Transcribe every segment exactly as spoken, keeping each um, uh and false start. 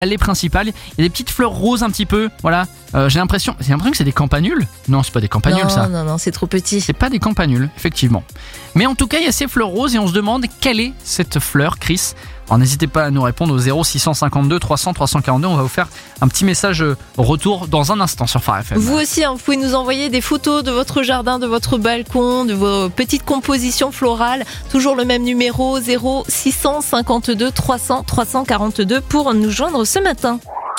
l'allée principale. Il y a des petites fleurs roses un petit peu. Voilà. Euh, j'ai l'impression, j'ai l'impression que c'est des campanules. Non, c'est pas des campanules non, ça. Non, non, c'est trop petit. C'est pas des campanules, effectivement. Mais en tout cas, il y a ces fleurs roses et on se demande quelle est cette fleur, Chris. Alors n'hésitez pas à nous répondre au zéro six cent cinquante-deux trois cents trois cent quarante-deux. On va vous faire un petit message retour dans un instant sur Phare F M. Vous aussi, hein, vous pouvez nous envoyer des photos de votre jardin, de votre balcon, de vos petites compositions florales. Toujours le même numéro, zéro six cent cinquante-deux trois cents trois cent quarante-deux pour nous joindre ce matin.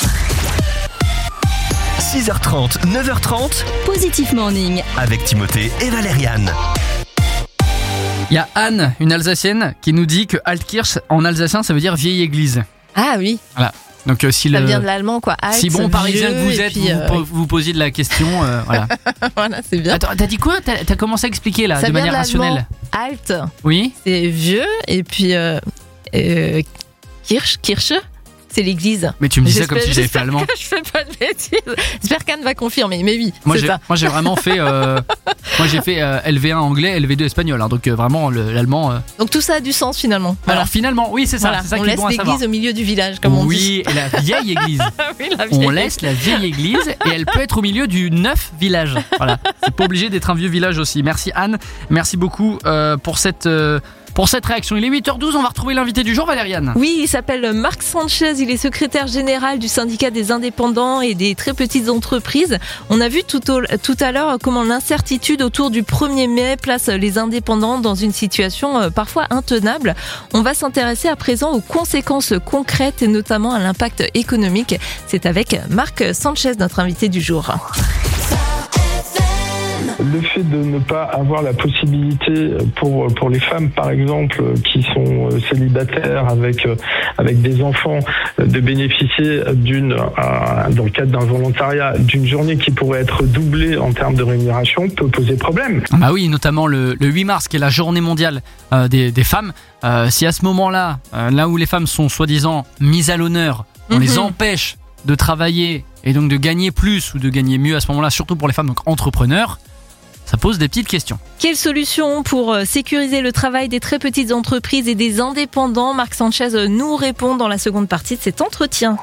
six heures trente, neuf heures trente, Positif Morning. avec Timothée et Valériane. Il y a Anne, une Alsacienne, qui nous dit que Altkirch en alsacien ça veut dire vieille église. Ah oui, Voilà. Donc euh, si ça le vient de l'allemand quoi. Alt, si bon parisien que vieux, vous et êtes, puis, vous, euh, vous, vous posiez de la question, euh, voilà. voilà, c'est bien. Attends, t'as dit quoi? T'as, t'as commencé à expliquer là, Ça de vient manière de l'allemand. rationnelle. Alt, Oui. c'est vieux, et puis euh, euh, Kirche, Kirche, c'est l'église. Mais tu me dis ça comme J'espère- si j'avais fait j'espère allemand. que je fais pas de bêtises. J'espère qu'Anne va confirmer, mais oui, Moi c'est j'ai, ça. moi j'ai vraiment fait, euh, moi j'ai fait euh, L V un anglais, L V deux espagnol, hein, donc euh, vraiment le- l'allemand. euh. Donc tout ça a du sens finalement. Voilà. Alors finalement, oui c'est ça, Voilà. c'est ça On qui est laisse bon à savoir. l'église au milieu du village, comme on dit. Oui, et la vieille église. Oui, la On vieille. laisse la vieille église et elle peut être au milieu du neuf village. Voilà, c'est pas obligé d'être un vieux village aussi. Merci Anne, merci beaucoup euh, pour cette euh, pour cette réaction. Il est huit heures douze, on va retrouver l'invité du jour, Valériane. Oui, il s'appelle Marc Sanchez, il est secrétaire général du syndicat des indépendants et des très petites entreprises. On a vu tout, au, tout à l'heure comment l'incertitude autour du premier mai place les indépendants dans une situation parfois intenable. On va s'intéresser à présent aux conséquences concrètes et notamment à l'impact économique. C'est avec Marc Sanchez, notre invité du jour. Le fait de ne pas avoir la possibilité pour pour les femmes, par exemple, qui sont célibataires avec avec des enfants, de bénéficier d'une, euh, dans le cadre d'un volontariat, d'une journée qui pourrait être doublée en termes de rémunération peut poser problème. Ah oui, notamment le, le huit mars, qui est la journée mondiale euh, des, des femmes. Euh, si à ce moment-là, euh, là où les femmes sont soi-disant mises à l'honneur, on Mhm. les empêche de travailler et donc de gagner plus ou de gagner mieux à ce moment-là, surtout pour les femmes donc entrepreneurs, ça pose des petites questions. Quelle solution pour sécuriser le travail des très petites entreprises et des indépendants? Marc Sanchez nous répond dans la seconde partie de cet entretien.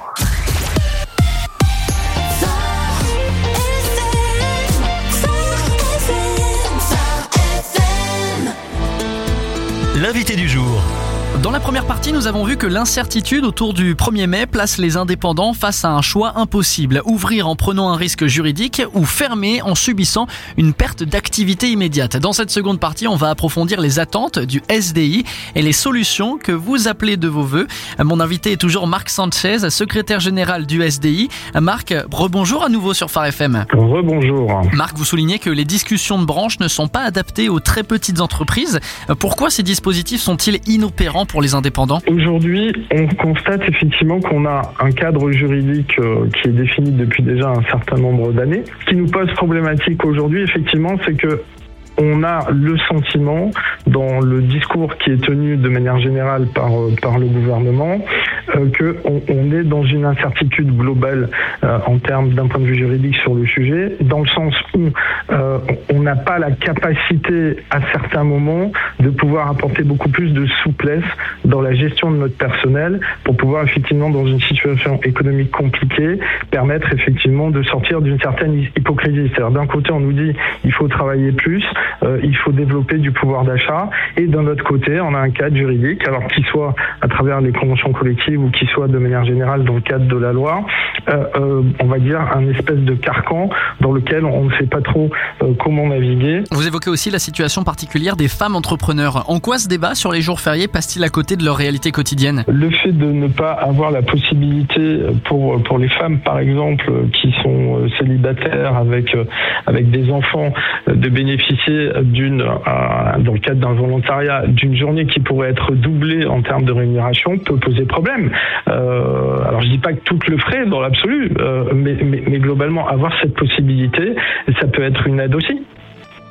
L'invité du jour. Dans la première partie, nous avons vu que l'incertitude autour du premier mai place les indépendants face à un choix impossible. Ouvrir en prenant un risque juridique ou fermer en subissant une perte d'activité immédiate. Dans cette seconde partie, on va approfondir les attentes du S D I et les solutions que vous appelez de vos voeux. Mon invité est toujours Marc Sanchez, secrétaire général du S D I. Marc, rebonjour à nouveau sur Phare F M. Rebonjour. Marc, vous soulignez que les discussions de branche ne sont pas adaptées aux très petites entreprises. Pourquoi ces dispositifs sont-ils inopérants pour les indépendants? Aujourd'hui, on constate effectivement qu'on a un cadre juridique euh, qui est défini depuis déjà un certain nombre d'années. Ce qui nous pose problématique aujourd'hui, effectivement, c'est que on a le sentiment, dans le discours qui est tenu de manière générale par, par le gouvernement, euh, qu'on on est dans une incertitude globale euh, en termes d'un point de vue juridique sur le sujet, dans le sens où euh, on n'a pas la capacité à certains moments de pouvoir apporter beaucoup plus de souplesse dans la gestion de notre personnel pour pouvoir effectivement, dans une situation économique compliquée, permettre effectivement de sortir d'une certaine hypocrisie. C'est-à-dire d'un côté, on nous dit il faut travailler plus, Euh, il faut développer du pouvoir d'achat, et d'un autre côté on a un cadre juridique, alors qu'il soit à travers les conventions collectives ou qu'il soit de manière générale dans le cadre de la loi, euh, euh, on va dire un espèce de carcan dans lequel on ne sait pas trop euh, comment naviguer. Vous évoquez aussi la situation particulière des femmes entrepreneurs. En quoi ce débat sur les jours fériés passe-t-il à côté de leur réalité quotidienne? Le fait de ne pas avoir la possibilité pour pour les femmes, par exemple, qui sont célibataires avec avec des enfants, de bénéficier d'une, euh, dans le cadre d'un volontariat, d'une journée qui pourrait être doublée en termes de rémunération peut poser problème. Euh, alors je dis pas que toutes le feraient dans l'absolu, euh, mais, mais, mais globalement avoir cette possibilité, ça peut être une aide aussi.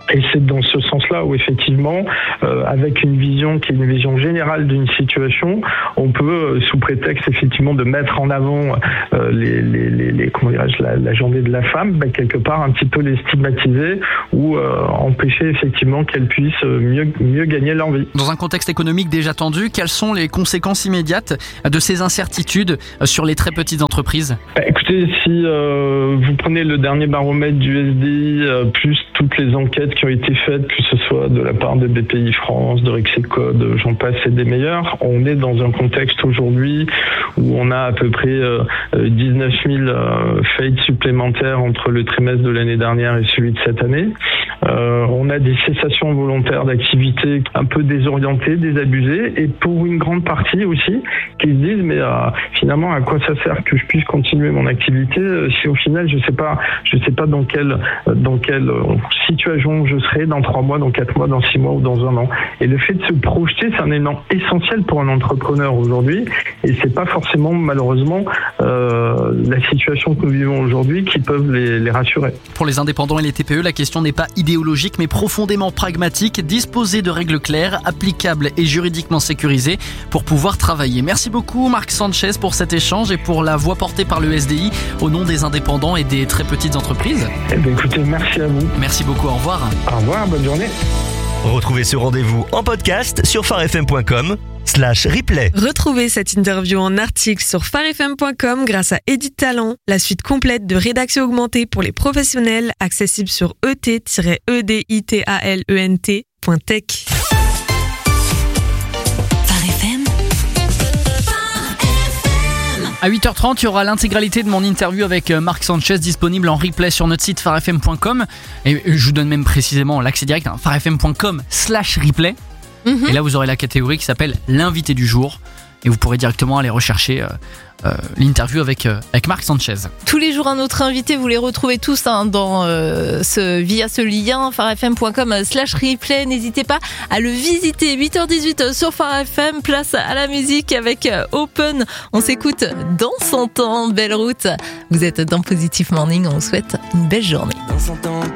Et c'est dans ce sens-là où effectivement, euh, avec une vision qui est une vision générale d'une situation, on peut, euh, sous prétexte effectivement de mettre en avant euh, les, les, les, les comment dirais-je, la, la journée de la femme, bah, quelque part un petit peu les stigmatiser ou euh, empêcher effectivement qu'elles puissent mieux, mieux gagner leur vie. Dans un contexte économique déjà tendu, quelles sont les conséquences immédiates de ces incertitudes sur les très petites entreprises ? Bah, écoutez, si euh, vous prenez le dernier baromètre du S D I, euh, plus toutes les enquêtes qui ont été faites, que ce soit de la part de B P I France, de Rexecode, j'en passe et des meilleurs, on est dans un contexte aujourd'hui où on a à peu près euh, dix-neuf mille euh, faillites supplémentaires entre le trimestre de l'année dernière et celui de cette année. Euh, on a des cessations volontaires d'activités un peu désorientées, désabusées, et pour une grande partie aussi, qui se disent mais euh, finalement à quoi ça sert que je puisse continuer mon activité euh, si au final je sais pas, je sais pas dans quelle dans quelle euh, situation je serai dans trois mois, dans quatre mois, dans six mois ou dans un an. Et le fait de se projeter, c'est un élément essentiel pour un entrepreneur aujourd'hui, et c'est pas forcément malheureusement euh, la situation que nous vivons aujourd'hui qui peuvent les, les rassurer. Pour les indépendants et les T P E, la question n'est pas idéologique mais profondément pragmatique, disposer de règles claires, applicables et juridiquement sécurisées pour pouvoir travailler. Merci beaucoup Marc Sanchez pour cet échange et pour la voix portée par le S D I au nom des indépendants et des très petites entreprises. Eh bien, écoutez, merci à vous. Merci beaucoup, au revoir. Au revoir, bonne journée. Retrouvez ce rendez-vous en podcast sur farfm.com slash replay. Retrouvez cette interview en article sur farfm point com grâce à Edit Talent, la suite complète de rédaction augmentée pour les professionnels, accessible sur e t tiret e d i t a l e n t point tech. À huit heures trente, il y aura l'intégralité de mon interview avec Marc Sanchez disponible en replay sur notre site farfm point com. Et je vous donne même précisément l'accès direct, hein, farfm point com slash replay. Mm-hmm. Et là, vous aurez la catégorie qui s'appelle l'invité du jour. Et vous pourrez directement aller rechercher euh, euh, l'interview avec, euh, avec Marc Sanchez. Tous les jours un autre invité, vous les retrouvez tous hein, dans, euh, ce, via ce lien farfm point com slash replay. N'hésitez pas à le visiter. huit heures dix-huit sur Farfm, place à la musique avec Open. On s'écoute dans son temps. Belle route. Vous êtes dans Positive Morning, on vous souhaite une belle journée. Dans son temps.